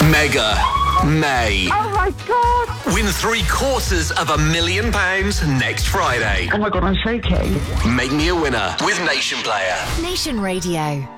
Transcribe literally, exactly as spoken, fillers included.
Mega May. Oh my God! Win three quarters of a million pounds next Friday. Oh my God, I'm shaking. Make me a winner with Nation Player. Nation Radio.